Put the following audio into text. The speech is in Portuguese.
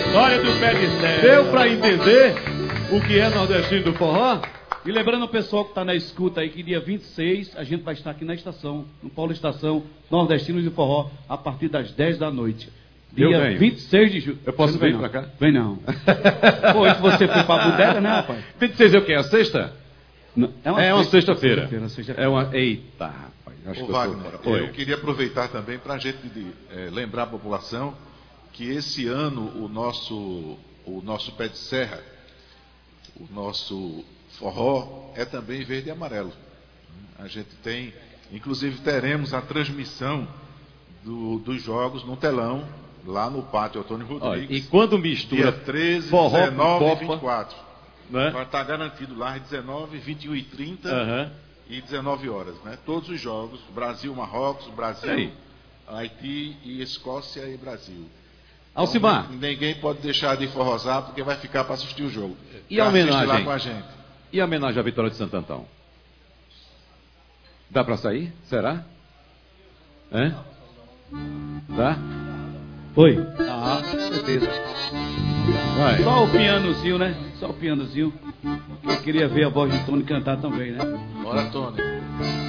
história do pé de serra. Deu pra entender o que é nordestino do forró? E lembrando o pessoal que está na escuta aí, que dia 26 a gente vai estar aqui na estação, no Polo Estação, Nordestinos de Forró, a partir das 10 da noite. Dia 26 de julho. Eu posso vir pra cá? Vem não. Pô, se você for pra bodega, né, rapaz? 26 é o quê? A sexta? Não, é uma sexta-feira. É uma... Eita, rapaz. Acho que Wagner, eu queria aproveitar também para a gente lembrar a população que esse ano o nosso pé de serra, o nosso forró é também verde e amarelo. A gente tem, inclusive teremos a transmissão dos jogos no telão, lá no pátio Antônio Rodrigues. Olha, e quando mistura dia 13, forró 19 com e 24. Né? Vai estar garantido lá às 19, 21 e 30 e 19 horas. Né? Todos os jogos, Brasil, Marrocos, Brasil, Haiti e Escócia e Brasil. Alcimar. Então, ninguém pode deixar de forrosar porque vai ficar para assistir o jogo. E a homenagem lá com a gente. E a homenagem à vitória de Santo Antão? Dá para sair? Será? Dá? Oi? Ah, com certeza. Vai. Só o pianozinho, né? Só o pianozinho. Eu queria ver a voz de Tony cantar também, né? Bora, Tony.